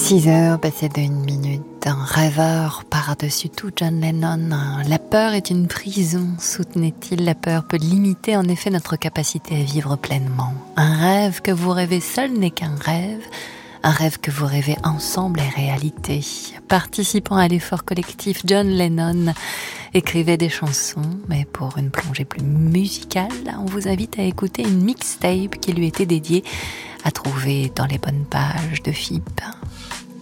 6 heures passées d'1 minute, un rêveur par-dessus tout John Lennon. La peur est une prison, soutenait-il. La peur peut limiter en effet notre capacité à vivre pleinement. Un rêve que vous rêvez seul n'est qu'un rêve. Un rêve que vous rêvez ensemble est réalité. Participant à l'effort collectif, John Lennon écrivait des chansons, mais pour une plongée plus musicale, on vous invite à écouter une mixtape qui lui était dédiée, à trouver dans les bonnes pages de FIP.